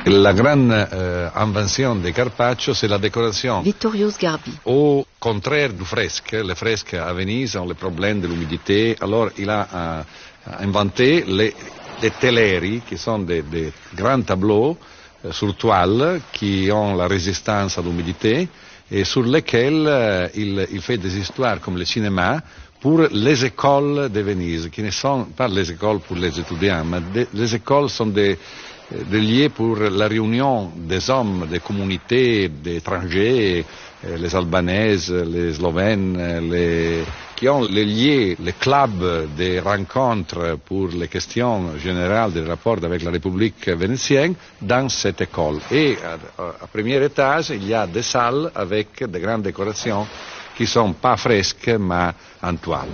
La grande invention de Carpaccio, c'est la décoration. Vittorio Sgarbi. Au contraire du fresque, les fresques à Venise ont le problème de l'humidité, alors il a inventé les teleri, qui sont des grands tableaux sur toile qui ont la résistance à l'humidité et sur lesquels il fait des histoires comme le cinéma pour les écoles de Venise, qui ne sont pas les écoles pour les étudiants, mais les écoles sont des lieux pour la réunion des hommes, des communautés, des étrangers, les Albanaises, les Slovènes, qui ont les lieux, les clubs de rencontres pour les questions générales des rapports avec la République vénitienne dans cette école. Et à premier étage, il y a des salles avec de grandes décorations qui ne sont pas fresques, mais en toile.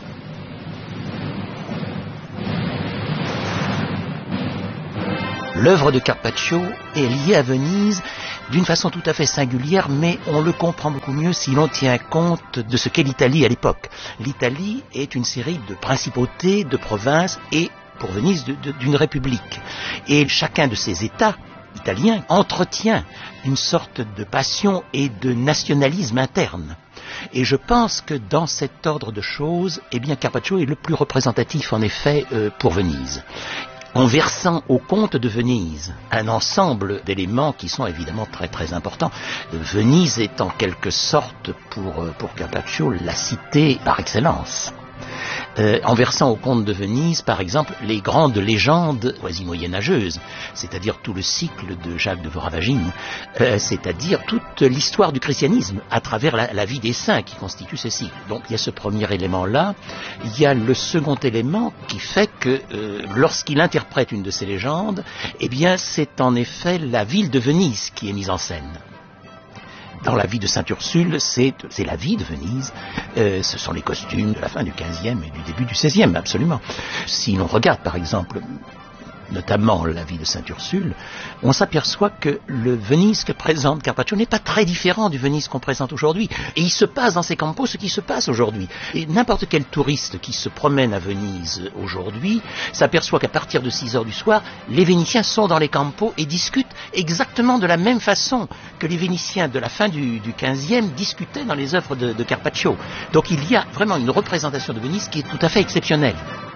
L'œuvre de Carpaccio est liée à Venise d'une façon tout à fait singulière, mais on le comprend beaucoup mieux si l'on tient compte de ce qu'est l'Italie à l'époque. L'Italie est une série de principautés, de provinces et, pour Venise, d'une république. Et chacun de ces États italiens entretient une sorte de passion et de nationalisme interne. Et je pense que dans cet ordre de choses, eh bien Carpaccio est le plus représentatif en effet pour Venise. En versant au comte de Venise un ensemble d'éléments qui sont évidemment très très importants. Venise est en quelque sorte pour Carpaccio la cité par excellence. En versant au comte de Venise, par exemple, les grandes légendes quasi-moyenâgeuses, c'est-à-dire tout le cycle de Jacques de Voravagine, c'est-à-dire toute l'histoire du christianisme à travers la vie des saints qui constitue ce cycle. Donc il y a ce premier élément-là, il y a le second élément qui fait que lorsqu'il interprète une de ces légendes, eh bien c'est en effet la ville de Venise qui est mise en scène. Dans la vie de Sainte-Ursule, c'est la vie de Venise, ce sont les costumes de la fin du XVe et du début du XVIe, absolument. Si l'on regarde par exemple, notamment la vie de Sainte-Ursule, on s'aperçoit que le Venise que présente Carpaccio n'est pas très différent du Venise qu'on présente aujourd'hui. Et il se passe dans ces campos ce qui se passe aujourd'hui. Et n'importe quel touriste qui se promène à Venise aujourd'hui s'aperçoit qu'à partir de 6 heures du soir, les Vénitiens sont dans les campos et discutent exactement de la même façon que les Vénitiens de la fin du XVe discutaient dans les œuvres de Carpaccio. Donc il y a vraiment une représentation de Venise qui est tout à fait exceptionnelle.